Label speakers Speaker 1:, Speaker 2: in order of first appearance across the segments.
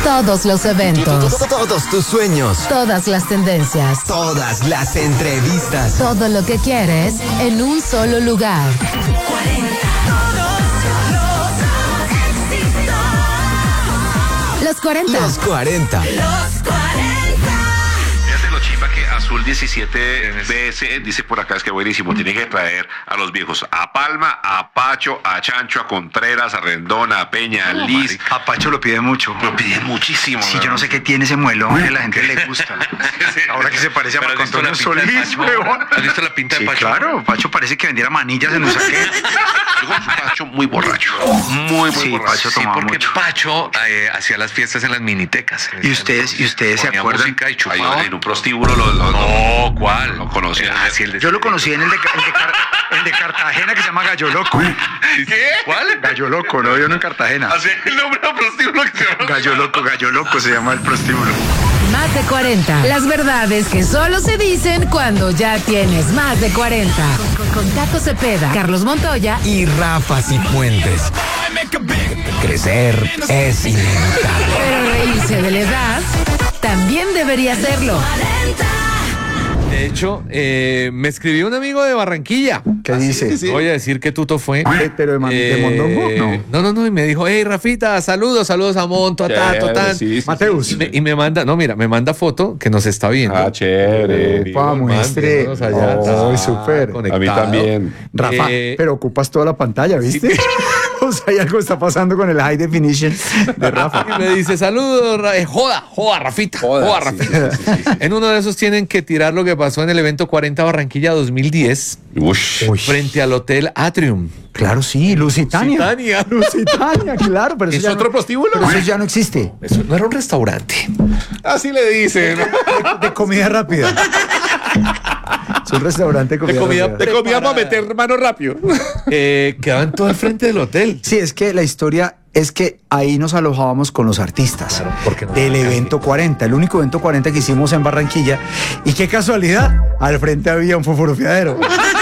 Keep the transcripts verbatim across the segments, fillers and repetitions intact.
Speaker 1: Todos los eventos.
Speaker 2: Todos tus sueños.
Speaker 1: Todas las tendencias.
Speaker 2: Todas las entrevistas.
Speaker 1: Todo lo que quieres en un solo lugar. Los cuarenta.
Speaker 2: Los cuarenta.
Speaker 3: Los cuarenta.
Speaker 4: Fíjate lo chimba que Azul diecisiete B S dice por acá, es que buenísimo, tiene que traer a los viejos, a Palma, a Pacho, a Chancho, a Contreras, a Rendón, a Peña, a Liz.
Speaker 5: A Pacho lo pide mucho.
Speaker 4: Lo pide muchísimo.
Speaker 5: Sí, yo no sé qué tiene ese muelo, a la gente le gusta. Ahora que se parece a
Speaker 6: Pero
Speaker 5: Marco
Speaker 6: ¿has visto
Speaker 5: Antonio
Speaker 6: la pinta de
Speaker 5: Solís,
Speaker 6: Pacho?
Speaker 5: huevón.
Speaker 6: ¿Has visto la pinta de
Speaker 5: Sí,
Speaker 6: Pacho?
Speaker 5: claro, Pacho parece que vendiera manillas en Usaquén.
Speaker 4: Yo con Pacho muy borracho. Muy, muy
Speaker 5: Sí,
Speaker 4: borracho.
Speaker 5: Pacho
Speaker 6: Sí,
Speaker 5: tomaba
Speaker 6: porque
Speaker 5: mucho.
Speaker 6: Pacho eh, hacía las fiestas en las minitecas.
Speaker 5: ¿Y ustedes, y ustedes se
Speaker 6: Ponía
Speaker 5: acuerdan?
Speaker 6: música y
Speaker 4: Ahí,
Speaker 6: chupaba.
Speaker 4: en un prostíbulo lo, lo,
Speaker 6: No, ¿cuál?
Speaker 4: Lo conocí.
Speaker 6: Ah, sí, el de-
Speaker 5: Yo lo conocí en el de, el de, Car- el de Cartagena que se llama Gallo Loco.
Speaker 6: ¿Qué? ¿Cuál?
Speaker 5: Gallo Loco, ¿no? Yo no en Cartagena.
Speaker 6: Así es el nombre del prostíbulo que se llama.
Speaker 5: Gallo Loco, Gallo Loco se llama el prostíbulo.
Speaker 1: Más de cuarenta. Las verdades que solo se dicen cuando ya tienes más de cuarenta. Con, con Tato Cepeda, Carlos Montoya
Speaker 2: Y Rafa Cifuentes. Crecer es inevitable.
Speaker 1: Pero reírse de la edad también debería serlo.
Speaker 7: De hecho, eh, me escribió un amigo de Barranquilla.
Speaker 8: ¿Qué dice?
Speaker 7: Voy a decir que Tuto fue.
Speaker 8: Eh, ¿Pero de, man- de Mondongo? No.
Speaker 7: No, no, no. Y me dijo, hey, Rafita, saludos, saludos a Monto, a Tato, tan.
Speaker 8: Mateus.
Speaker 7: Y me, y me manda, no, mira, me manda foto que nos está viendo.
Speaker 9: Ah, chévere.
Speaker 8: Pa, muestre.
Speaker 7: Mándenos allá.
Speaker 8: Oh,
Speaker 7: Ah,
Speaker 8: súper.
Speaker 7: conectado.
Speaker 9: A mí también.
Speaker 8: Rafa,
Speaker 7: Eh,
Speaker 8: pero ocupas toda la pantalla, ¿viste? O sea, hay algo está pasando con el high definition de Rafa.
Speaker 7: Y me dice, saludos, Ra- eh, joda, joda, Rafita, joda,
Speaker 9: Joda, sí,
Speaker 7: Rafita. En uno de esos tienen que tirar lo que pasó en el evento cuarenta Barranquilla dos mil diez
Speaker 9: Ush.
Speaker 8: Uy,
Speaker 7: frente al Hotel Atrium.
Speaker 8: claro, sí, Lusitania.
Speaker 7: Lusitania.
Speaker 8: Lusitania, claro. Pero eso
Speaker 9: ¿Es
Speaker 8: ya
Speaker 9: otro
Speaker 8: no,
Speaker 9: prostíbulo?
Speaker 8: Pero eso ya no existe.
Speaker 7: Eso no era un restaurante.
Speaker 9: Así le dicen.
Speaker 8: De comida rápida. Es un restaurante de comida,
Speaker 7: De comida
Speaker 8: rápida.
Speaker 9: Te comía para meter mano rápido.
Speaker 7: Eh, quedaban todo al frente del hotel.
Speaker 8: Sí, es que la historia es que ahí nos alojábamos con los artistas
Speaker 7: Claro, porque no
Speaker 8: del
Speaker 7: había
Speaker 8: evento cuarenta, el único evento cuarenta que hicimos en Barranquilla. Y qué casualidad, al frente había un fosforofiadero.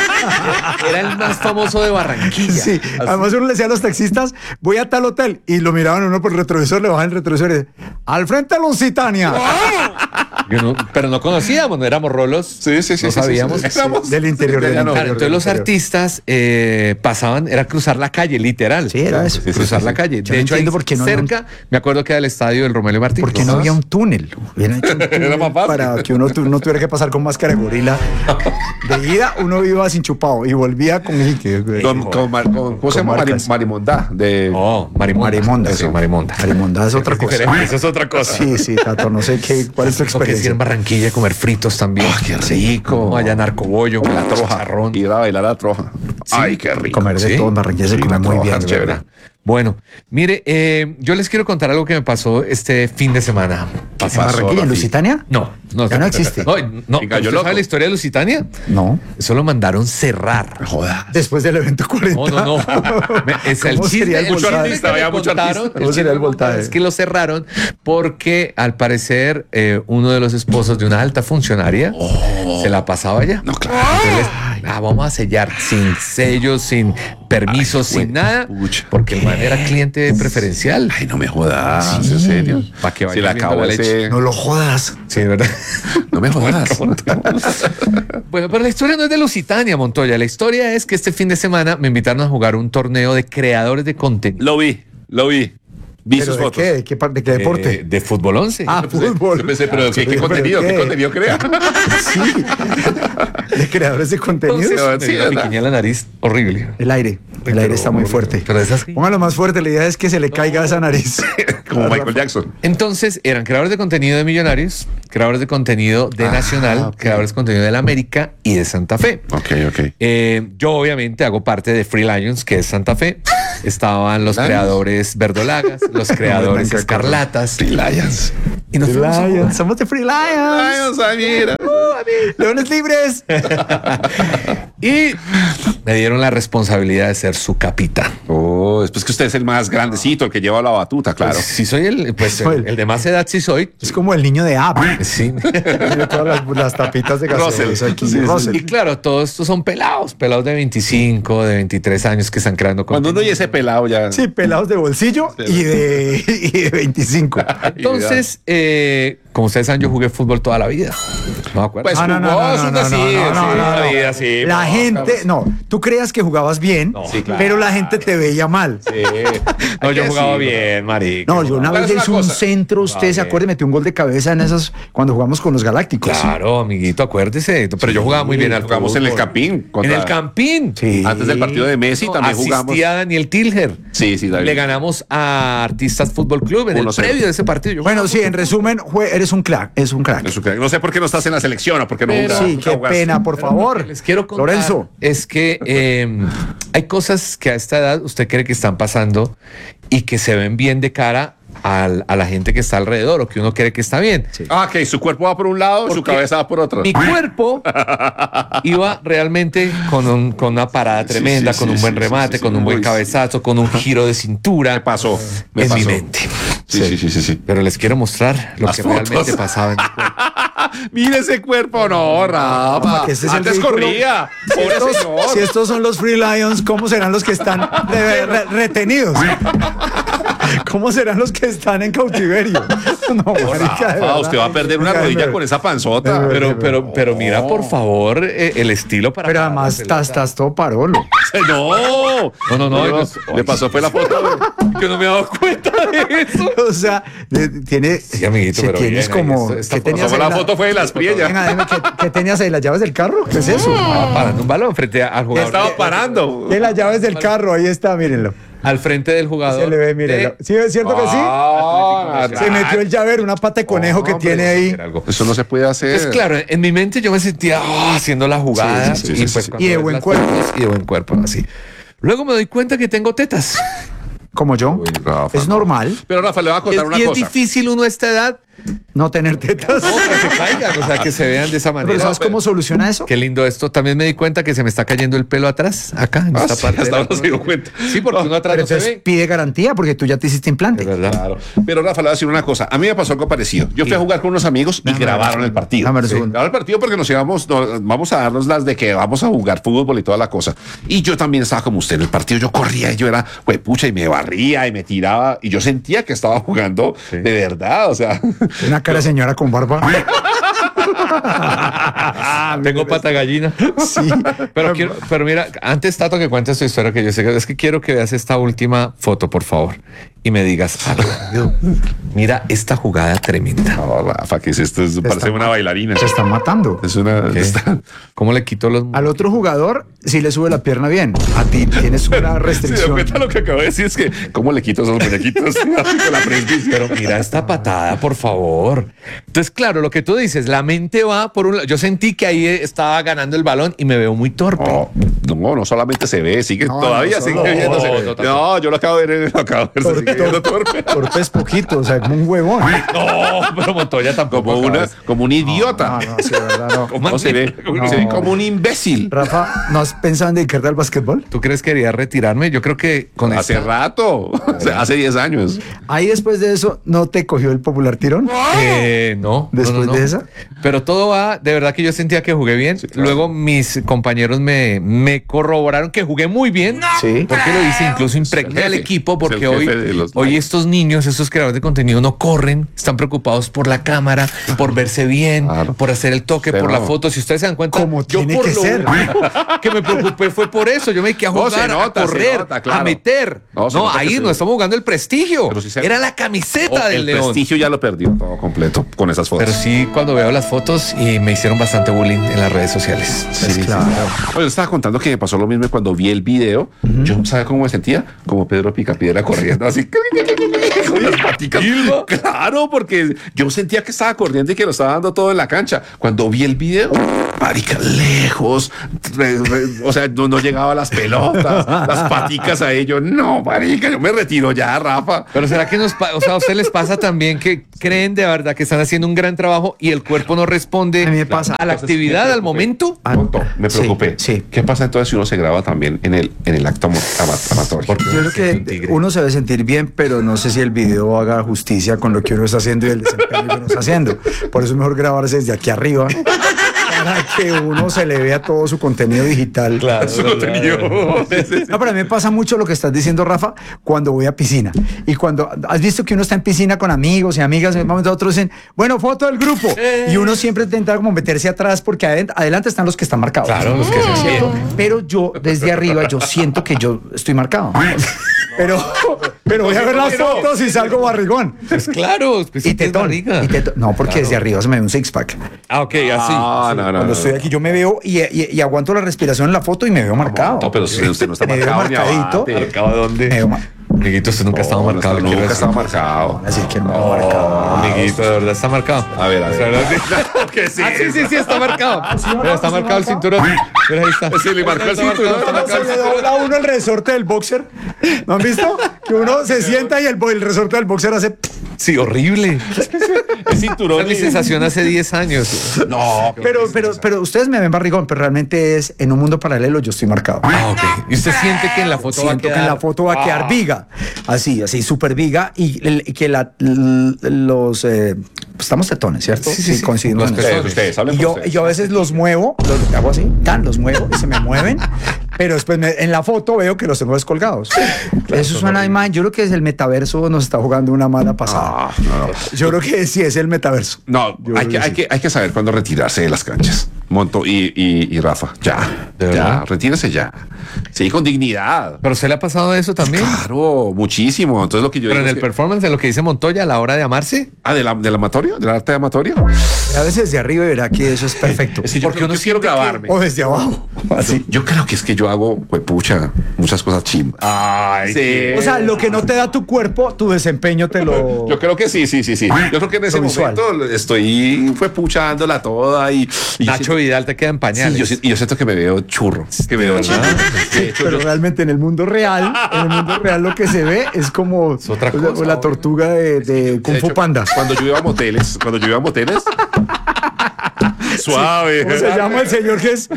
Speaker 7: Era el más famoso de Barranquilla.
Speaker 8: Sí,
Speaker 7: Así.
Speaker 8: además uno le decía a los taxistas, voy a tal hotel, y lo miraban uno por el retrovisor, le bajaban el retrovisor y decían, al frente a Lusitania.
Speaker 7: Yo no- pero no conocíamos, no éramos rolos.
Speaker 9: Sí, sí, sí.
Speaker 7: No
Speaker 9: sí,
Speaker 7: sabíamos.
Speaker 9: sí, sí. Éramos
Speaker 8: Del interior, del
Speaker 9: ya no.
Speaker 8: interior.
Speaker 7: Claro, entonces los
Speaker 8: interior.
Speaker 7: artistas eh, pasaban, era cruzar la calle, literal.
Speaker 8: Sí, era eso.
Speaker 9: sí, sí,
Speaker 7: cruzar
Speaker 9: sí,
Speaker 7: la
Speaker 9: sí.
Speaker 7: calle.
Speaker 8: Yo
Speaker 7: De
Speaker 8: no
Speaker 7: hecho, ahí
Speaker 8: entiendo por qué no había un-
Speaker 7: cerca, me acuerdo que era el estadio del Romelio Martínez.
Speaker 8: Porque no había un túnel. Hubieran hecho un túnel
Speaker 9: Era más fácil.
Speaker 8: para que uno tu- no tuviera que pasar con máscara de gorila. De ida uno iba sin chupado y volvía con...
Speaker 9: Con, con, mar- con- ¿Cómo se llama? Mari-
Speaker 8: marcas.
Speaker 9: Marimondá. De...
Speaker 7: No, Marimonda.
Speaker 8: Marimonda,
Speaker 7: Eso,
Speaker 8: sí.
Speaker 7: Marimonda.
Speaker 8: Marimonda es otra cosa.
Speaker 7: Eso es otra cosa.
Speaker 8: Sí, sí, Tato, no sé qué, cuál es tu
Speaker 7: Lo que sí
Speaker 8: experiencia.
Speaker 7: en Barranquilla comer fritos también.
Speaker 9: qué rico.
Speaker 7: No, allá narcobollo,
Speaker 9: La troja.
Speaker 7: chicharrón.
Speaker 9: Ir a bailar a la troja. Ay, qué rico.
Speaker 8: Comer de
Speaker 7: Sí.
Speaker 8: todo en Barranquilla se
Speaker 9: Sí,
Speaker 8: come
Speaker 9: la
Speaker 8: muy
Speaker 9: troja
Speaker 8: bien.
Speaker 9: es
Speaker 8: de
Speaker 9: chévere.
Speaker 8: verdad.
Speaker 7: Bueno, mire, eh, yo les quiero contar algo que me pasó este fin de semana.
Speaker 8: ¿En
Speaker 9: pasó,
Speaker 8: Barranquilla, en
Speaker 9: Rafi?
Speaker 8: Lusitania?
Speaker 7: No, no,
Speaker 8: Ya no existe.
Speaker 7: No, no,
Speaker 9: En Gallo
Speaker 7: ¿usted
Speaker 9: Loco.
Speaker 7: sabe la historia de Lusitania?
Speaker 8: No.
Speaker 7: Eso lo mandaron cerrar.
Speaker 9: Joda.
Speaker 8: Después del evento cuarenta.
Speaker 7: No, no, no. Me- es el
Speaker 8: ¿Cómo
Speaker 7: chisme,
Speaker 8: sería el
Speaker 7: el chisme
Speaker 8: voltaje?
Speaker 7: que
Speaker 9: Había
Speaker 7: me
Speaker 9: mucho
Speaker 7: contaron,
Speaker 9: artista.
Speaker 8: ¿Cómo
Speaker 7: el
Speaker 8: sería el
Speaker 7: chisme que me contaron
Speaker 8: voltaje?
Speaker 7: es que lo cerraron porque al parecer eh, uno de los esposos de una alta funcionaria se la pasaba allá.
Speaker 9: No, claro.
Speaker 7: Entonces, ah, vamos a sellar sin sellos, sin permisos,
Speaker 9: Ay,
Speaker 7: sin nada,
Speaker 9: pucha.
Speaker 7: porque el man era cliente preferencial.
Speaker 9: Ay, no me jodas. ¿En serio?
Speaker 7: Para que
Speaker 9: Se
Speaker 7: vaya
Speaker 9: le
Speaker 7: viendo
Speaker 9: acabó
Speaker 7: la leche.
Speaker 9: ese...
Speaker 8: No lo jodas.
Speaker 7: Sí, ¿verdad?
Speaker 9: No me jodas.
Speaker 7: Bueno, pero la historia no es de Lusitania, Montoya. La historia es que este fin de semana me invitaron a jugar un torneo de creadores de contenido.
Speaker 9: Lo vi, lo vi. Vi
Speaker 8: ¿Pero
Speaker 9: sus
Speaker 8: de
Speaker 9: fotos.
Speaker 8: qué? ¿De qué, par- de qué deporte?
Speaker 7: Eh, de fútbol once.
Speaker 8: Ah, fútbol.
Speaker 9: Yo pensé, pero ¿qué, qué
Speaker 8: ¿Pero
Speaker 9: contenido?
Speaker 8: qué?
Speaker 9: ¿Qué contenido crea?
Speaker 8: Sí. De creadores de contenido.
Speaker 7: Entonces, me
Speaker 9: sí,
Speaker 7: dio una
Speaker 9: ¿verdad?
Speaker 7: piquiña en la nariz horrible.
Speaker 8: El aire. El aire está muy fuerte.
Speaker 7: Pero esas...
Speaker 8: Póngalo más fuerte. La idea es que se le caiga esa nariz.
Speaker 9: Como Michael Jackson.
Speaker 7: Entonces, eran creadores de contenido de Millonarios, creadores de contenido de
Speaker 9: Ah,
Speaker 7: Nacional,
Speaker 9: ok.
Speaker 7: creadores de contenido de la América y de Santa Fe.
Speaker 9: Ok, ok.
Speaker 7: Eh, yo obviamente hago parte de Free Lions, que es Santa Fe. Estaban los
Speaker 9: Lions.
Speaker 7: creadores verdolagas, los creadores
Speaker 8: Me encanta.
Speaker 7: escarlatas.
Speaker 9: Free Lions.
Speaker 7: Y nos
Speaker 8: Free
Speaker 7: fuimos a
Speaker 8: Lions.
Speaker 7: jugar.
Speaker 8: Somos de Free Lions.
Speaker 9: Lions, ay, mira.
Speaker 8: Leones libres.
Speaker 7: Y me dieron la responsabilidad de ser su capitán.
Speaker 9: Oh, después que usted es el más grandecito, el que lleva la batuta, claro.
Speaker 7: Pues, si soy el, pues,
Speaker 8: Soy
Speaker 7: el,
Speaker 8: el-
Speaker 7: el de más edad, sí soy.
Speaker 8: Es como el niño de App.
Speaker 7: Sí.
Speaker 8: Tiene todas las, las tapitas de gaseosa
Speaker 9: Russell.
Speaker 8: aquí.
Speaker 9: Sí, sí,
Speaker 8: Russell.
Speaker 7: Y claro, todos estos son pelados, pelados de veinticinco, de veintitrés años que están creando
Speaker 9: Cuando uno
Speaker 7: contenido.
Speaker 9: y ese pelado ya.
Speaker 8: Sí, pelados de bolsillo y de, y de veinticinco.
Speaker 7: Entonces, eh, como ustedes saben, yo jugué fútbol toda la vida. No me acuerdo.
Speaker 9: Pues
Speaker 8: No, no, no, no,
Speaker 9: jugosos,
Speaker 8: no, no,
Speaker 9: así,
Speaker 8: no, no,
Speaker 9: así,
Speaker 8: no, no,
Speaker 9: la
Speaker 8: no.
Speaker 9: vida, sí,
Speaker 8: La
Speaker 9: no,
Speaker 8: gente, no, tú creías que jugabas bien,
Speaker 7: Sí, claro.
Speaker 8: pero la gente te veía mal.
Speaker 9: Sí.
Speaker 7: No,
Speaker 9: Hay
Speaker 7: yo
Speaker 9: que
Speaker 7: jugaba
Speaker 9: decirlo.
Speaker 7: bien, marica.
Speaker 8: No, yo una
Speaker 9: Pero
Speaker 8: vez
Speaker 9: es una
Speaker 8: hice un
Speaker 9: cosa.
Speaker 8: centro, usted
Speaker 7: Ah,
Speaker 8: se
Speaker 7: bien.
Speaker 8: acuerda, metí un gol de cabeza en esas cuando jugamos con los Galácticos.
Speaker 7: Claro, amiguito, acuérdese. Pero yo jugaba muy bien al
Speaker 9: Jugamos en el
Speaker 7: fútbol.
Speaker 9: Campín.
Speaker 7: En
Speaker 9: contra-
Speaker 7: el Campín.
Speaker 8: Sí.
Speaker 9: Antes del partido de Messi
Speaker 7: No,
Speaker 9: también jugamos.
Speaker 7: asistía Daniel Tilger.
Speaker 9: Sí, sí, David.
Speaker 7: Le ganamos a Artistas Fútbol Club en el
Speaker 9: uno cero.
Speaker 7: previo de ese partido. Yo
Speaker 8: Bueno, sí, en resumen, jue- eres un crack, es un crack.
Speaker 9: Eso que- No sé por qué no estás en la selección o por qué no
Speaker 7: Pero-
Speaker 9: jugas.
Speaker 8: Sí,
Speaker 9: nunca
Speaker 8: qué
Speaker 9: jugaste.
Speaker 8: pena, por favor.
Speaker 7: Lo que les quiero contar
Speaker 8: Lorenzo.
Speaker 7: es que eh, hay cosas que a esta edad usted cree que están pasando y que se ven bien de cara al- a la gente que está alrededor o que uno cree que está bien.
Speaker 9: Ah, ok, su cuerpo va por un lado, su
Speaker 7: Porque
Speaker 9: cabeza va por otro.
Speaker 7: Mi cuerpo iba realmente con, un- con una parada
Speaker 9: Sí,
Speaker 7: tremenda,
Speaker 9: sí,
Speaker 7: con
Speaker 9: sí,
Speaker 7: un buen
Speaker 9: sí,
Speaker 7: remate,
Speaker 9: sí, sí,
Speaker 7: con un buen
Speaker 9: uy,
Speaker 7: cabezazo, con un giro de cintura.
Speaker 9: Me pasó. Me
Speaker 7: en
Speaker 9: pasó.
Speaker 7: mi mente.
Speaker 9: Sí, sí, sí, sí, sí.
Speaker 7: Pero les quiero mostrar lo
Speaker 9: Las
Speaker 7: que
Speaker 9: fotos.
Speaker 7: realmente pasaba en mi cuerpo.
Speaker 9: Mire ese cuerpo, no, Rafa.
Speaker 8: que este es el
Speaker 9: Antes
Speaker 8: ridículo.
Speaker 9: corría. Pobre
Speaker 8: Estos-
Speaker 9: señor.
Speaker 8: si estos son los Free Lions, ¿cómo serán los que están de- re- retenidos? ¿Cómo serán los que están en cautiverio? No, marica, de
Speaker 9: Rafa,
Speaker 8: verdad.
Speaker 9: usted va a perder una
Speaker 8: Oiga,
Speaker 9: rodilla
Speaker 8: me-
Speaker 9: con esa panzota.
Speaker 7: Pero, pero, pero mira, por favor, eh, el estilo para.
Speaker 8: Pero
Speaker 7: parar la
Speaker 8: además
Speaker 7: pelota.
Speaker 8: estás, estás todo parolo.
Speaker 9: No.
Speaker 7: No, no, no, no.
Speaker 9: Le pasó fue la foto.
Speaker 7: Yo no me he dado cuenta de eso.
Speaker 8: O sea, de- tiene.
Speaker 7: Sí, amiguito,
Speaker 8: si
Speaker 7: pero
Speaker 8: tienes
Speaker 7: bien, ahí
Speaker 8: como.
Speaker 7: está- está
Speaker 8: ¿Qué tenías
Speaker 9: Como
Speaker 8: ahí
Speaker 9: la
Speaker 8: en
Speaker 9: foto fue de las priellas.
Speaker 8: Venga, dime, ¿qué, qué tenías ahí? ¿Las llaves del carro? ¿Qué es eso?
Speaker 7: Estaba parando un balón frente a- al jugador.
Speaker 9: Estaba parando.
Speaker 8: De las llaves del carro, ahí está, mírenlo.
Speaker 7: Al frente del jugador.
Speaker 8: Se le ve, mírenlo.
Speaker 7: de-
Speaker 8: ¿Sí es cierto que sí?
Speaker 9: Ah,
Speaker 8: Se metió el llavero, una pata de conejo que
Speaker 7: Hombre,
Speaker 8: tiene ahí.
Speaker 7: era algo.
Speaker 9: Eso no se puede hacer.
Speaker 7: Es claro, en mi mente yo me sentía oh, haciendo la jugada
Speaker 9: Sí, sí, sí,
Speaker 7: y,
Speaker 9: sí,
Speaker 7: pues,
Speaker 9: sí.
Speaker 7: cuando
Speaker 8: Y de
Speaker 7: ves
Speaker 8: buen
Speaker 7: las
Speaker 8: cuerpo.
Speaker 7: fotos, y de buen cuerpo, así. Luego me doy cuenta que tengo tetas.
Speaker 8: Como yo.
Speaker 9: Uy, Rafa,
Speaker 8: Es
Speaker 9: no.
Speaker 8: normal
Speaker 9: Pero Rafa, le voy a
Speaker 7: Es-
Speaker 9: contar una
Speaker 7: y es
Speaker 9: cosa.
Speaker 7: difícil uno a esta edad
Speaker 8: no tener tetas.
Speaker 7: no, que se caigan, o sea, que se vean de esa
Speaker 8: Pero
Speaker 7: manera.
Speaker 8: ¿sabes cómo soluciona eso?
Speaker 7: Qué lindo esto. También me di cuenta que se me está cayendo el pelo atrás, acá, en
Speaker 9: Ah,
Speaker 7: esta
Speaker 9: sí,
Speaker 7: parte.
Speaker 9: hasta
Speaker 7: de la
Speaker 9: ahora se dio cuenta.
Speaker 7: Sí, porque uno atrás
Speaker 8: Pero
Speaker 7: no se
Speaker 8: entonces
Speaker 7: ve.
Speaker 8: pide garantía porque tú ya te hiciste implante.
Speaker 7: Es verdad.
Speaker 9: Claro. Pero Rafa, le voy a decir una cosa. A mí me pasó algo parecido. Yo fui a jugar con unos amigos y
Speaker 8: Déjame
Speaker 9: grabaron
Speaker 8: ver.
Speaker 9: el partido.
Speaker 8: Déjame ver un
Speaker 9: Sí.
Speaker 8: segundo.
Speaker 9: Grabaron el partido porque nos íbamos, nos- vamos a darnos las de que vamos a jugar fútbol y toda la cosa. Y yo también estaba como usted en el partido. Yo corría y yo era, pues pucha, y me barría y me tiraba. Y yo sentía que estaba jugando de verdad. O sea,
Speaker 8: Una cara de señora con barba.
Speaker 7: Tengo pata gallina.
Speaker 8: Sí.
Speaker 7: Pero, quiero- pero mira, antes, Tato, que cuentes tu historia, que yo sé que es que quiero que veas esta última foto, por favor, y me digas algo. Mira esta jugada tremenda.
Speaker 9: no, Rafa, ¿qué es esto? Es- parece
Speaker 8: está
Speaker 9: una bailarina.
Speaker 8: Se están matando.
Speaker 9: Es una.
Speaker 7: ¿Qué?
Speaker 9: está-
Speaker 7: ¿Cómo le quito los...
Speaker 8: Al otro jugador sí le sube la pierna bien. A ti tienes una
Speaker 9: Se dio
Speaker 8: restricción.
Speaker 9: cuenta lo que acabo de decir, es que, ¿cómo le quito esos muñequitos? Con la presbicia.
Speaker 7: Pero mira esta patada, por favor. Entonces, claro, lo que tú dices, la mente va por un lado. Yo sentí que ahí estaba ganando el balón y me veo muy torpe.
Speaker 9: No, no, no solamente se ve, sigue
Speaker 8: No,
Speaker 9: todavía
Speaker 8: no,
Speaker 9: sigue
Speaker 8: solo-
Speaker 9: viéndose.
Speaker 7: no,
Speaker 9: No,
Speaker 7: no,
Speaker 9: yo lo acabo de ver, lo acabo de ver, se sigue viendo torpe.
Speaker 8: Torpe es poquito, o sea, como un huevón.
Speaker 7: No, pero Montoya tampoco.
Speaker 9: Como, una,
Speaker 7: acaba de-
Speaker 9: como un idiota.
Speaker 8: No, no, sí, de verdad, no.
Speaker 7: ¿Cómo
Speaker 9: No,
Speaker 7: así?
Speaker 9: se ve,
Speaker 7: ¿Cómo
Speaker 9: se
Speaker 7: así?
Speaker 9: ve como un imbécil.
Speaker 8: Rafa, ¿no has pensado en dedicarte al básquetbol?
Speaker 7: ¿Tú crees que quería retirarme? Yo creo que con
Speaker 9: Hace
Speaker 7: esta-
Speaker 9: rato, o sea, hace diez años.
Speaker 8: Ahí después de eso, ¿no te cogió el popular tirón?
Speaker 7: Eh, no.
Speaker 8: ¿Después
Speaker 7: no, no, no.
Speaker 8: de esa?
Speaker 7: Pero todo va, de verdad que yo sentía que jugué bien.
Speaker 9: claro.
Speaker 7: Luego mis compañeros me, me corroboraron que jugué muy bien.
Speaker 8: Sí.
Speaker 7: Porque lo hice, incluso impregné
Speaker 9: Es el
Speaker 7: al
Speaker 9: jefe.
Speaker 7: equipo,
Speaker 9: Es
Speaker 7: porque
Speaker 9: el
Speaker 7: hoy,
Speaker 9: jefe de los
Speaker 7: hoy
Speaker 9: Knights.
Speaker 7: estos niños, estos creadores de contenido no corren, están preocupados por la cámara, por verse bien,
Speaker 9: Claro.
Speaker 7: por hacer el toque,
Speaker 9: Pero
Speaker 7: por la
Speaker 9: no.
Speaker 7: foto. Si ustedes se dan cuenta,
Speaker 8: Como
Speaker 7: yo
Speaker 8: tiene
Speaker 7: por
Speaker 8: que
Speaker 7: lo
Speaker 8: ser.
Speaker 7: único que me preocupé fue por eso. Yo me quedé a
Speaker 9: No,
Speaker 7: jugar,
Speaker 9: se nota,
Speaker 7: a
Speaker 9: se
Speaker 7: correr,
Speaker 9: nota, claro.
Speaker 7: a meter.
Speaker 9: No,
Speaker 7: No,
Speaker 9: se nota que
Speaker 7: ahí
Speaker 9: se-
Speaker 7: no estamos jugando el prestigio.
Speaker 9: Pero sí se-
Speaker 7: Era la camiseta
Speaker 9: Oh,
Speaker 7: del
Speaker 9: el
Speaker 7: León.
Speaker 9: prestigio ya lo perdió todo completo con esas fotos.
Speaker 7: Pero sí, cuando veo las fotos y me hicieron bastante bullying en las redes sociales.
Speaker 8: Pues claro.
Speaker 9: Oye, yo estaba contando que me pasó lo mismo y cuando vi el video. Yo, ¿sabe cómo me sentía? Como Pedro Picapiedra corriendo así. con las paticas. Claro, porque yo sentía que estaba corriendo y que lo estaba dando todo en la cancha. Cuando vi el video, marica, lejos, re, re, o sea, no, no llegaba a las pelotas, las paticas a ellos. No, marica, yo me retiro ya, Rafa.
Speaker 7: Pero será que nos, pa- o sea, a ustedes les pasa también que creen de verdad que están haciendo un gran trabajo y el cuerpo no responde
Speaker 8: A mí me pasa.
Speaker 7: a la actividad, al momento?
Speaker 8: Ah,
Speaker 9: Tonto, me
Speaker 8: sí,
Speaker 9: preocupé.
Speaker 8: sí.
Speaker 9: ¿Qué pasa entonces si uno se graba también en el, en el acto ama- ama- amatorio?
Speaker 8: Yo creo que uno se debe sentir bien, pero no sé si el video haga justicia con lo que uno está haciendo y el desempeño que uno está haciendo. Por eso es mejor grabarse desde aquí arriba para que uno se le vea todo su contenido digital.
Speaker 7: Claro,
Speaker 9: Su contenido.
Speaker 8: No, pero a mí me pasa mucho lo que estás diciendo, Rafa, cuando voy a piscina. Y cuando has visto que uno está en piscina con amigos y amigas, en un momento a otro dicen, bueno, foto del grupo. Y uno siempre intenta como meterse atrás porque adent- adelante están los que están marcados.
Speaker 7: Claro, los que se
Speaker 8: ¿Cierto? Pero yo, desde arriba, yo siento que yo estoy marcado. Pero, pero voy a ver las fotos y salgo barrigón.
Speaker 7: Pues claro, pues
Speaker 8: Y
Speaker 7: sí tienes
Speaker 8: tetón.
Speaker 7: barriga.
Speaker 8: Y tetón. No, porque desde arriba se me ve un six pack.
Speaker 7: Ah, ok, así.
Speaker 9: Ah, no, no,
Speaker 8: Cuando
Speaker 9: no.
Speaker 8: estoy aquí, yo me veo y, y- y aguanto la respiración en la foto y me veo marcado.
Speaker 9: No, pero usted, usted no está
Speaker 8: Me veo
Speaker 9: marcado ni
Speaker 8: marcadito.
Speaker 9: abate.
Speaker 7: ¿Marcado dónde?
Speaker 8: Me veo ma-
Speaker 7: Amiguito, usted nunca ha estado
Speaker 9: No,
Speaker 7: marcado.
Speaker 9: no,
Speaker 7: quiero
Speaker 9: nunca
Speaker 7: decir.
Speaker 9: estaba marcado.
Speaker 8: Así que me veo
Speaker 7: No,
Speaker 8: marcado.
Speaker 7: amiguito, de verdad está marcado.
Speaker 9: A ver, a ver.
Speaker 7: O sea, ¿verdad? Que sí. Ah, sí, sí, sí, está marcado. Mira, está marcado el cinturón. Mira, ahí está.
Speaker 9: Sí, le marcó el
Speaker 7: Está marcado,
Speaker 9: cinturón.
Speaker 7: está
Speaker 8: ¿Cómo
Speaker 7: marcado
Speaker 8: se
Speaker 7: el
Speaker 8: le
Speaker 7: cinturón.
Speaker 8: dobla a uno el resorte del boxer? ¿No han visto? Que uno se sienta y el, bo- el resorte del boxer hace...
Speaker 7: Sí, horrible.
Speaker 9: El cinturón.
Speaker 7: Esa es mi sensación hace diez años.
Speaker 9: No,
Speaker 8: Pero, pero, pero ustedes me ven barrigón, pero realmente es en un mundo paralelo yo estoy marcado.
Speaker 7: Ah, ok. ¿Y usted siente que en la foto va a
Speaker 8: Siento
Speaker 7: quedar?
Speaker 8: que en la foto va a quedar viga, así, así, súper viga, y, el- y que la, l- los, eh, pues estamos tetones, ¿cierto?
Speaker 7: Sí, sí, sí.
Speaker 8: coincidimos.
Speaker 7: Los
Speaker 8: en eso.
Speaker 9: ustedes, ustedes, hablen
Speaker 8: Y
Speaker 9: por
Speaker 8: yo,
Speaker 9: ustedes.
Speaker 8: yo a veces los muevo, los hago así, tan, los muevo y se me mueven, pero después me- en la foto veo que los tengo descolgados. Eso es una imagen, yo creo que es el metaverso nos está jugando una mala pasada.
Speaker 9: Ah, no, no.
Speaker 8: Yo creo que sí es el metaverso.
Speaker 9: No,
Speaker 8: Yo
Speaker 9: hay
Speaker 8: creo
Speaker 9: que,
Speaker 8: que
Speaker 9: hay,
Speaker 8: sí.
Speaker 9: que, hay que saber cuándo retirarse de las canchas. Monto y, y, y Rafa, ya,
Speaker 7: ¿De
Speaker 9: ya,
Speaker 7: verdad?
Speaker 9: retírese ya. Sí, con dignidad.
Speaker 7: ¿Pero se le ha pasado eso también?
Speaker 9: Claro, muchísimo. Entonces lo que yo
Speaker 7: Pero en
Speaker 9: digo
Speaker 7: el
Speaker 9: es que-
Speaker 7: performance de lo que dice Montoya a la hora de amarse.
Speaker 9: Ah, ¿del del amatorio? ¿Del arte de amatorio?
Speaker 8: A veces de arriba y verá que eso es perfecto.
Speaker 9: Es que yo,
Speaker 7: Porque
Speaker 9: creo-
Speaker 7: uno
Speaker 9: yo quiero
Speaker 7: siente que-
Speaker 9: grabarme.
Speaker 8: O desde abajo. Así.
Speaker 9: Yo creo que es que yo hago, pucha, muchas cosas chimbas.
Speaker 7: Ay,
Speaker 9: Sí.
Speaker 8: O sea, lo que no te da tu cuerpo, tu desempeño te lo...
Speaker 9: Yo creo que sí, sí, sí, sí. Yo creo que en ese
Speaker 8: Lo visual.
Speaker 9: momento estoy fue puchándola toda y, y yo
Speaker 7: Nacho
Speaker 9: siento-
Speaker 7: Vidal te queda en
Speaker 9: sí,
Speaker 7: pañales.
Speaker 9: yo, si- y yo siento que me veo churro, que me veo
Speaker 7: ¿Verdad?
Speaker 9: churro. De hecho,
Speaker 8: Pero
Speaker 9: yo-
Speaker 8: realmente en el mundo real, en el mundo real lo que se ve es como
Speaker 7: otra
Speaker 8: o la-
Speaker 7: cosa,
Speaker 8: o la tortuga de, de Kung
Speaker 9: de
Speaker 8: Fu
Speaker 9: hecho,
Speaker 8: Panda.
Speaker 9: Cuando yo iba a moteles, cuando yo iba a moteles, suave.
Speaker 8: ¿Cómo se llama el señor que es?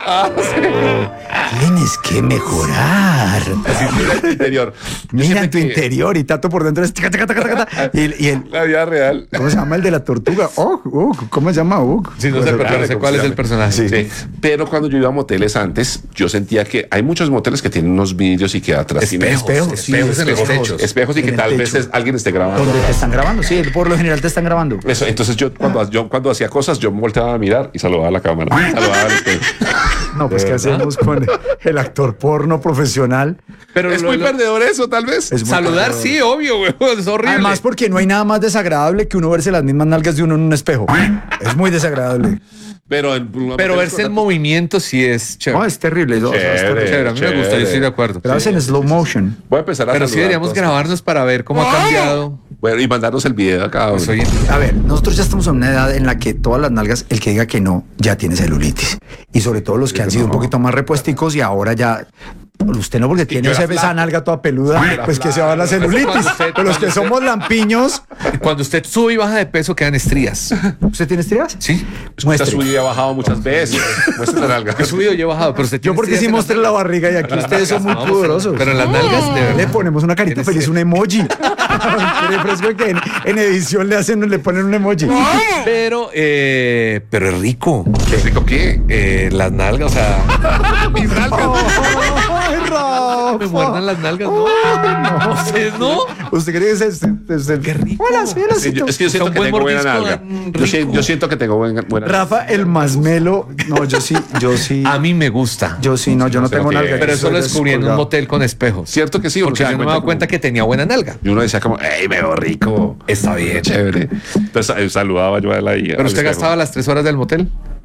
Speaker 8: Tienes que mejorar.
Speaker 9: Mira el interior. Yo
Speaker 8: Mira
Speaker 9: siempre
Speaker 8: en tu
Speaker 9: que-
Speaker 8: interior y tato por dentro es taca, taca, taca, taca, taca. y, y el
Speaker 9: La vida real.
Speaker 8: ¿cómo se llama el de la tortuga? Oh, oh, ¿cómo se llama? Oh.
Speaker 7: Sí, no sé, pero no sé cuál es el personaje.
Speaker 9: Sí. Pero cuando yo iba a moteles antes, yo sentía que hay muchos moteles que tienen unos vidrios y que atrás tienen
Speaker 8: Espejos, sí,
Speaker 7: espejos en los
Speaker 8: espejos.
Speaker 7: techos.
Speaker 9: espejos y
Speaker 8: En
Speaker 9: que
Speaker 8: el
Speaker 9: tal
Speaker 8: techo.
Speaker 9: vez es- alguien esté grabando.
Speaker 8: Donde te están grabando, sí, por lo general te están grabando.
Speaker 9: Eso, entonces yo cuando, yo cuando hacía cosas, yo me volteaba a mirar y saludaba a la cámara. Saludaba al espejo.
Speaker 8: No, pues ¿qué hacemos con el actor porno profesional?
Speaker 7: Pero
Speaker 9: Es
Speaker 7: lo-
Speaker 9: muy
Speaker 7: lo-
Speaker 9: perdedor eso, tal vez.
Speaker 8: Es muy
Speaker 7: saludar,
Speaker 8: perdedor.
Speaker 7: sí, obvio, güey. Es horrible.
Speaker 8: Además, porque no hay nada más desagradable que uno verse las mismas nalgas de uno en un espejo. Es muy desagradable.
Speaker 9: Pero, en,
Speaker 7: pero verse en movimiento sí es chévere.
Speaker 8: No, es terrible. no, o sea, es
Speaker 9: Chévere.
Speaker 8: terrible.
Speaker 7: Chévere, a mí me gusta, yo
Speaker 9: chévere.
Speaker 7: estoy de acuerdo.
Speaker 8: Pero hacen slow motion.
Speaker 9: Voy a empezar a
Speaker 7: Pero sí
Speaker 9: saludar
Speaker 7: deberíamos
Speaker 9: todas.
Speaker 7: grabarnos para ver cómo ha cambiado.
Speaker 9: Bueno, y mandarnos el video a cada uno.
Speaker 7: Pues hoy
Speaker 8: A ver, nosotros ya estamos en una edad en la que todas las nalgas, el que diga que no, ya tiene celulitis. Y sobre todo los que han sido un poquito más repuesticos y ahora ya... Usted no, porque tiene
Speaker 9: yo era
Speaker 8: esa, esa
Speaker 9: flaco.
Speaker 8: nalga toda peluda, pues que se va a la celulitis.
Speaker 7: Cuando usted-
Speaker 8: Pero los que
Speaker 7: cuando
Speaker 8: somos lampiños...
Speaker 7: Cuando usted sube y baja de peso quedan estrías.
Speaker 8: ¿Usted tiene estrías?
Speaker 7: Sí.
Speaker 9: Usted ha
Speaker 8: Muestre.
Speaker 9: subido y ha bajado muchas veces. Muestra la nalga.
Speaker 7: He subido y he bajado, pero usted
Speaker 8: Yo
Speaker 7: tiene
Speaker 8: porque sí
Speaker 7: estrías en
Speaker 8: mostré
Speaker 7: las
Speaker 8: la
Speaker 7: nalgas.
Speaker 8: barriga y aquí ustedes son muy
Speaker 7: Vamos,
Speaker 8: pudorosos.
Speaker 7: Pero en las nalgas, de verdad.
Speaker 8: Le ponemos una carita
Speaker 7: Tienes
Speaker 8: feliz,
Speaker 7: que-
Speaker 8: un emoji. Qué refresco que en, en edición le hacen, le ponen un emoji.
Speaker 7: Pero, eh, pero es rico.
Speaker 9: ¿Qué rico qué?
Speaker 7: Eh, las nalgas, o sea,
Speaker 9: Mis nalgas.
Speaker 8: ¡Ay, Rafa!
Speaker 7: me muerdan las nalgas, ¿no? ¿Ustedes no?
Speaker 8: ¿Usted cree que es este? este-
Speaker 7: Qué rico.
Speaker 8: Hola, sí, hola,
Speaker 9: Sí,
Speaker 8: sí,
Speaker 9: yo- es que yo
Speaker 7: O sea,
Speaker 9: siento
Speaker 7: un
Speaker 9: que
Speaker 7: buen
Speaker 9: tengo buena
Speaker 7: mordisco,
Speaker 9: nalga.
Speaker 7: mm,
Speaker 9: Yo, si-
Speaker 7: rico.
Speaker 9: yo siento que tengo buena, buena
Speaker 8: Rafa, el masmelo. No, yo sí, yo sí.
Speaker 7: A mí me gusta.
Speaker 8: Yo sí, no, yo no
Speaker 9: sé lo
Speaker 8: tengo
Speaker 9: que
Speaker 8: nalga.
Speaker 9: es.
Speaker 7: Pero
Speaker 8: yo
Speaker 7: eso
Speaker 8: soy
Speaker 7: lo descubrí en un
Speaker 8: descolgado.
Speaker 7: motel con espejos.
Speaker 9: Cierto que sí,
Speaker 7: Porque yo no me daba cuenta que tenía buena nalga.
Speaker 9: Y uno decía como, ¡ey, me veo rico!
Speaker 7: Está bien.
Speaker 9: Chévere. Entonces eh, saludaba yo a la
Speaker 7: Pero usted gastaba las tres horas del motel.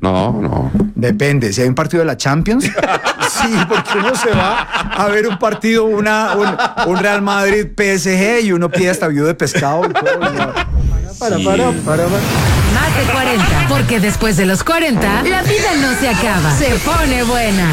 Speaker 9: No, no.
Speaker 8: Depende, si hay un partido de la Champions, sí, porque uno se va a ver un partido, una, un, un Real Madrid P S G y uno pide hasta viudo de pescado y todo. Y no. Para,
Speaker 9: Sí.
Speaker 8: para, para, para.
Speaker 1: Más de cuarenta, porque después de los cuarenta, la vida no se acaba, se pone buena.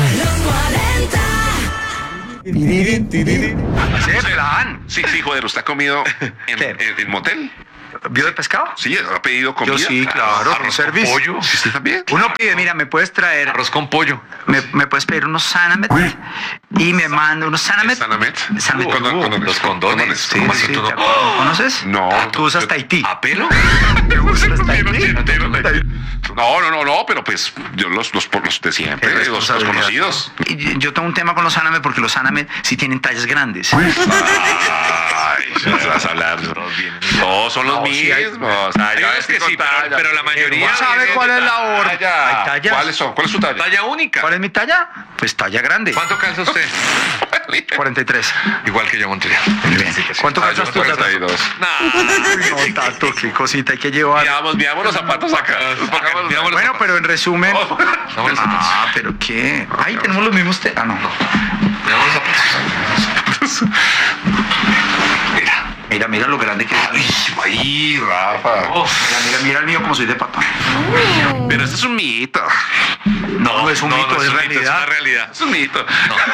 Speaker 5: Sí, plan.
Speaker 4: Sí, sí, joder, ¿usted ha comido en,
Speaker 5: ¿Qué?
Speaker 4: en, en motel?
Speaker 5: ¿Vio de pescado?
Speaker 4: Sí, ¿ha pedido comida?
Speaker 5: Yo sí, claro,
Speaker 6: Arroz con
Speaker 5: service.
Speaker 6: pollo.
Speaker 4: Sí, ¿usted también?
Speaker 5: Uno pide, mira, me puedes traer,
Speaker 6: Arroz con pollo.
Speaker 5: me, me puedes pedir unos Sanamet y me mando unos Sanamet.
Speaker 4: ¿Sanamet?
Speaker 5: Sanamet.
Speaker 4: Uh, condón- condones.
Speaker 6: Los condones.
Speaker 4: Condones.
Speaker 5: Sí,
Speaker 6: ¿Cómo
Speaker 5: sí,
Speaker 6: así tú
Speaker 5: ¿te
Speaker 6: no?
Speaker 5: acuerdas? ¿Conoces?
Speaker 4: No.
Speaker 5: Tú usas Tahití.
Speaker 6: ¿A pelo?
Speaker 5: ¿Te usas Tahití?
Speaker 4: No, no, no, no, pero pues yo los, los, por los de siempre,
Speaker 5: Qué
Speaker 4: los, los
Speaker 5: responsabilidad.
Speaker 4: conocidos.
Speaker 5: Y yo- yo tengo un tema con los Sanamet porque los Sanamet sí tienen tallas grandes.
Speaker 4: Ay, no te vas a hablar. No, son los
Speaker 5: No, sí hay-
Speaker 4: mismos. Ay,
Speaker 6: Hay
Speaker 4: ya
Speaker 6: unos
Speaker 4: ves
Speaker 6: que
Speaker 4: con
Speaker 6: sí, pero-
Speaker 4: talla.
Speaker 6: pero la mayoría
Speaker 4: Eh,
Speaker 5: ¿Sabe
Speaker 6: viene
Speaker 5: cuál
Speaker 6: de
Speaker 5: es la orden?
Speaker 4: talla.
Speaker 5: Hay tallas.
Speaker 4: ¿Cuáles son? ¿Cuál es su talla?
Speaker 6: Talla única.
Speaker 5: ¿Cuál es mi talla? Pues talla grande.
Speaker 6: ¿Cuánto calza usted?
Speaker 5: cuarenta y tres.
Speaker 6: Igual que yo, Montreal.
Speaker 5: ¿Cuánto
Speaker 4: Ah,
Speaker 5: calzas
Speaker 4: yo
Speaker 5: tú, Tato?
Speaker 4: cuarenta y dos.
Speaker 5: No, Tato, qué cosita hay que llevar.
Speaker 4: Veamos, veamos los zapatos acá. Pongamos-
Speaker 6: Veamos los
Speaker 5: Bueno,
Speaker 6: zapatos.
Speaker 5: pero en resumen.
Speaker 6: Veamos los zapatos.
Speaker 5: Ah, pero qué. Ay, tenemos los mismos. te- Ah, no.
Speaker 6: Veamos los zapatos. Mira.
Speaker 5: Mira, mira lo grande que es.
Speaker 4: Ay, ahí, Rafa.
Speaker 6: Uf.
Speaker 5: Mira, mira, mira el mío como soy de papá.
Speaker 4: Pero este es un mito.
Speaker 5: No, no es un mito, es
Speaker 6: un mito,
Speaker 5: realidad.
Speaker 6: Es una realidad.
Speaker 4: Es un mito.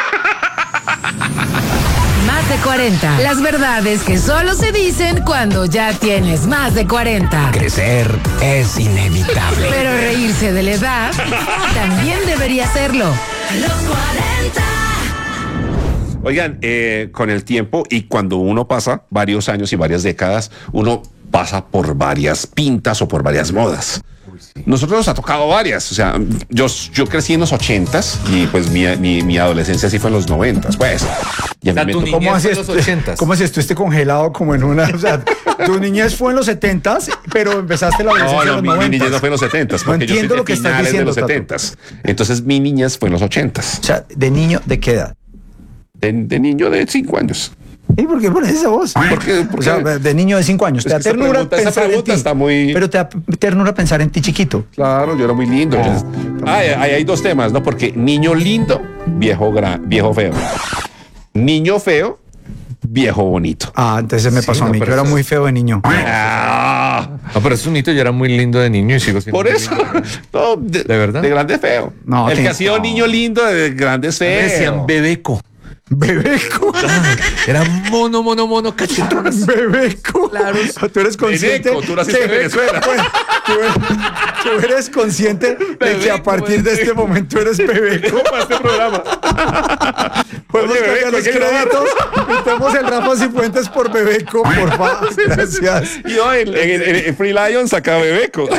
Speaker 1: Más de cuarenta, las verdades que solo se dicen cuando ya tienes más de cuarenta.
Speaker 2: Crecer es inevitable.
Speaker 1: Pero reírse de la edad también debería serlo.
Speaker 3: Los cuarenta.
Speaker 9: Oigan, eh, con el tiempo y cuando uno pasa varios años y varias décadas, uno pasa por varias pintas o por varias modas. Nosotros nos ha tocado varias, o sea, yo, yo crecí en los ochentas y pues mi, mi, mi adolescencia sí fue en los noventas, pues. Y a mí
Speaker 7: O sea,
Speaker 9: me
Speaker 7: tu
Speaker 9: tocó-
Speaker 7: niñez
Speaker 8: ¿Cómo así,
Speaker 7: fue en los
Speaker 8: estu-
Speaker 7: ochentas.
Speaker 8: ¿Cómo si estuviste congelado como en una... O sea, tu niñez fue en los setentas, pero empezaste la
Speaker 9: No,
Speaker 8: adolescencia
Speaker 9: no,
Speaker 8: en los
Speaker 9: mi, mi niñez
Speaker 8: noventas.
Speaker 9: no fue en los setentas,
Speaker 8: No
Speaker 9: porque yo soy
Speaker 8: entiendo
Speaker 9: de
Speaker 8: lo que estás
Speaker 9: finales
Speaker 8: diciendo,
Speaker 9: de los
Speaker 8: Tato.
Speaker 9: setentas. Entonces mi niñez fue en los ochentas,
Speaker 8: O sea, de niño, ¿de qué edad?
Speaker 9: de, de niño de cinco años.
Speaker 8: ¿Y por qué pones esa voz?
Speaker 9: Porque,
Speaker 8: O sea, de niño de cinco años.
Speaker 9: Es
Speaker 8: Te da
Speaker 9: que esa
Speaker 8: ternura
Speaker 9: pregunta- esa
Speaker 8: pensar en
Speaker 9: pregunta
Speaker 8: ti.
Speaker 9: está muy-
Speaker 8: Pero te da ternura pensar en ti chiquito.
Speaker 9: Claro, yo era muy lindo. Yo- Ah, ahí hay dos temas, ¿no? Porque niño lindo, viejo gran, viejo feo. Niño feo, viejo bonito.
Speaker 8: Ah, entonces me
Speaker 7: Sí,
Speaker 8: pasó a
Speaker 7: no,
Speaker 8: mí. Yo
Speaker 7: pero
Speaker 8: era
Speaker 7: eso-
Speaker 8: muy feo de niño.
Speaker 9: Ah,
Speaker 7: No, pero es un hito, yo era muy lindo de niño y sigo siendo
Speaker 9: por
Speaker 7: muy
Speaker 9: eso.
Speaker 7: lindo.
Speaker 9: No, de,
Speaker 7: ¿De verdad?
Speaker 9: De grande feo.
Speaker 8: No,
Speaker 9: el que
Speaker 8: te-
Speaker 9: ha sido
Speaker 8: no.
Speaker 9: niño lindo de grande es
Speaker 7: Me
Speaker 9: feo.
Speaker 7: decían bebeco.
Speaker 8: Bebeco.
Speaker 7: Era mono, mono, mono, cachetón.
Speaker 8: Bebeco. Claro. Tú eres consciente.
Speaker 9: Bebeco, tú naciste en
Speaker 8: Bebeco,
Speaker 9: Venezuela.
Speaker 8: bueno, tú, eres, tú eres consciente de que a
Speaker 7: Bebeco,
Speaker 8: partir de este momento eres bebeco.
Speaker 9: Para este programa.
Speaker 8: Podemos
Speaker 9: Oye,
Speaker 8: cambiar
Speaker 9: Bebeco,
Speaker 8: los
Speaker 9: hay que grabar.
Speaker 8: créditos. Metemos el Rafa Cifuentes por Bebeco, por favor. Gracias.
Speaker 9: Y yo en, en- en- en Free Lion saca Bebeco.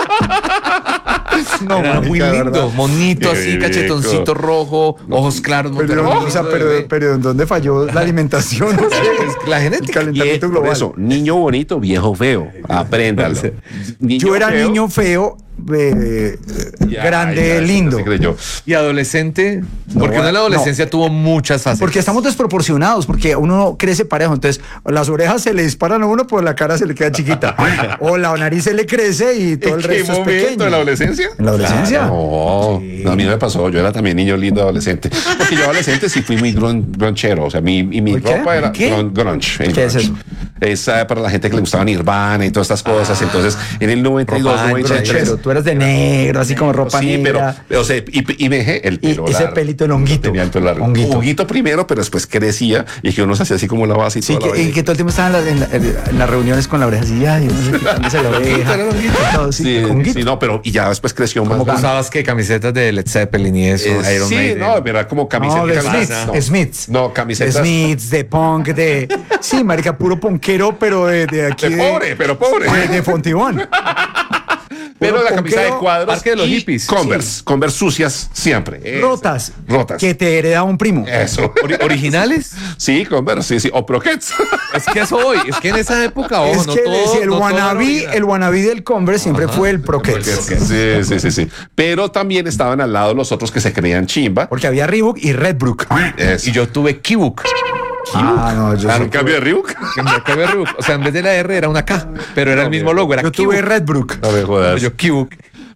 Speaker 8: No,
Speaker 7: Era muy
Speaker 8: marica, de
Speaker 7: lindo,
Speaker 8: verdad.
Speaker 7: monito así,
Speaker 9: Bebeco.
Speaker 7: cachetoncito rojo, ojos claros.
Speaker 8: Pero,
Speaker 7: monterrojos,
Speaker 8: o sea, pero,
Speaker 7: bebé.
Speaker 8: pero ¿en dónde falló la alimentación? No sé.
Speaker 7: La
Speaker 8: El
Speaker 7: genética.
Speaker 8: calentamiento
Speaker 9: Por
Speaker 8: global.
Speaker 9: eso, niño bonito, viejo feo. Apréndalo. Niño
Speaker 8: Yo era
Speaker 9: feo,
Speaker 8: niño feo, eh,
Speaker 9: ya,
Speaker 8: grande,
Speaker 9: ya,
Speaker 8: lindo.
Speaker 9: se creyó.
Speaker 7: Y adolescente, porque uno en la adolescencia tuvo muchas fases.
Speaker 8: Porque estamos desproporcionados, porque uno crece parejo, entonces las orejas se le disparan a uno, pues la cara se le queda chiquita. O la nariz se le crece y todo
Speaker 9: ¿En
Speaker 8: el
Speaker 9: qué
Speaker 8: resto es
Speaker 9: momento?
Speaker 8: pequeño.
Speaker 9: ¿En la adolescencia?
Speaker 8: ¿En la adolescencia?
Speaker 9: No, no, a mí no me pasó. Yo era también niño lindo adolescente. Porque yo adolescente sí fui muy grun- grunchero. O sea, mi, y mi
Speaker 8: ¿Por qué?
Speaker 9: ropa era
Speaker 8: ¿Qué?
Speaker 9: grun- grunge. el
Speaker 8: ¿Qué es
Speaker 9: grunge.
Speaker 8: eso?
Speaker 9: Es eh, para la gente que le gustaba Nirvana y todas estas cosas. Entonces, en el noventa y dos,
Speaker 7: Ropa
Speaker 9: noventa y tres.
Speaker 8: Pero tú eras de negro, así como ropa
Speaker 9: Sí, pero,
Speaker 8: negra.
Speaker 9: o sea, y, y me dejé el
Speaker 8: Y
Speaker 9: pelo
Speaker 8: ese
Speaker 9: largo.
Speaker 8: pelito en honguito.
Speaker 9: Tenía el pelo largo.
Speaker 8: Honguito.
Speaker 9: Honguito primero, pero después crecía y que uno se hacía así como la base y
Speaker 8: Sí,
Speaker 9: toda la
Speaker 8: que, y
Speaker 9: vaina.
Speaker 8: que todo el tiempo estaban en, la- en la- en las reuniones con la oreja así, ay, no sé, quitándose la oreja. Todo, sí,
Speaker 9: Sí,
Speaker 8: honguito.
Speaker 9: sí, no, pero y ya después creció más.
Speaker 7: ¿Cómo
Speaker 9: grande.
Speaker 7: usabas que camisetas de Led Zeppelin y eso?
Speaker 9: Eh,
Speaker 7: Iron
Speaker 9: sí,
Speaker 7: Maiden?
Speaker 9: no, era como camiseta.
Speaker 8: No, de
Speaker 9: camiseta,
Speaker 8: Smiths,
Speaker 9: no.
Speaker 8: Smiths.
Speaker 9: No, camisetas.
Speaker 8: De Smiths, de punk, de... Sí, marica, puro ponquero, pero de, de aquí...
Speaker 9: De pobre, pero pobre.
Speaker 8: De, de Fontibón.
Speaker 9: Pero
Speaker 8: Puro
Speaker 9: la camisa de
Speaker 8: ponquero,
Speaker 9: cuadros
Speaker 7: parque de los
Speaker 9: y
Speaker 7: hippies.
Speaker 9: Converse, Converse sucias siempre. Esas.
Speaker 8: Rotas.
Speaker 9: Rotas.
Speaker 8: Que te hereda un primo.
Speaker 9: Eso.
Speaker 7: Ori- ¿Originales?
Speaker 9: Sí, Converse, sí, sí. O Proquets.
Speaker 7: Es que eso hoy, es que en esa época, ojo,
Speaker 8: es
Speaker 7: no
Speaker 8: que
Speaker 7: todo,
Speaker 8: si el
Speaker 7: no todo era
Speaker 8: wannabe,
Speaker 7: original.
Speaker 8: el wannabe del Converse siempre fue el Proquets.
Speaker 9: Sí, sí, sí, sí. Pero también estaban al lado los otros que se creían chimba.
Speaker 8: Porque había Reebok y Redbrook.
Speaker 9: Eso.
Speaker 7: Y yo tuve Kibuk.
Speaker 8: Ah, no, yo,
Speaker 9: Claro,
Speaker 8: sí
Speaker 9: en cambio de Reebok.
Speaker 7: Que me acabé Reebok. O sea, en vez de la R era una K, pero era el mismo logo, era
Speaker 8: yo tuve
Speaker 7: Kibuk.
Speaker 8: Redbrook.
Speaker 9: No me jodas.
Speaker 7: Yo Kibuk.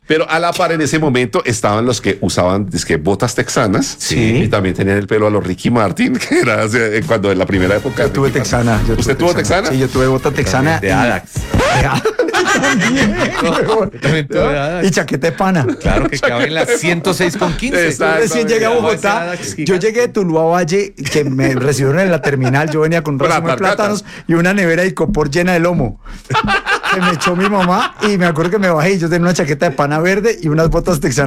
Speaker 9: Pero a la par en ese momento estaban los que usaban disque botas texanas.
Speaker 7: Sí.
Speaker 9: Y también tenían el pelo a los Ricky Martin, que era hace- cuando en la primera época.
Speaker 8: Yo tuve
Speaker 9: Ricky
Speaker 8: texana.
Speaker 9: Martin.
Speaker 8: yo
Speaker 9: ¿Usted tuvo texana?
Speaker 8: Sí, yo tuve bota texana.
Speaker 7: De
Speaker 8: y-
Speaker 7: Adax.
Speaker 8: De Adax. También, huevón.
Speaker 7: yo también tuve de Adax.
Speaker 8: Y chaqueta de pana.
Speaker 7: Claro que cabe en la ciento seis con quince.
Speaker 9: Exacto.
Speaker 8: Recién llegué a Bogotá,
Speaker 7: Adax
Speaker 8: yo
Speaker 7: gigante.
Speaker 8: llegué de Tuluá Valle, que me recibieron en la terminal, yo venía con un
Speaker 9: Con
Speaker 8: racimo de
Speaker 9: alpargatas.
Speaker 8: plátanos y una nevera de icopor llena de lomo. Que me echó mi mamá y me acuerdo que me bajé y yo tenía una chaqueta de pana verde y unas botas texanas.